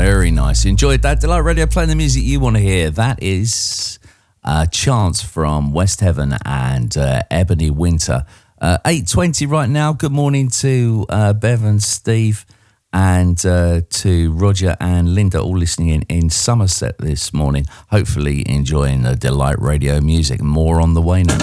Very nice. Enjoyed that. Delight Radio playing the music you want to hear. That is Chance from West Heaven and Ebony Winter. 8:20 right now. Good morning to Bev and Steve and to Roger and Linda, all listening in Somerset this morning. Hopefully enjoying the Delight Radio music. More on the way now.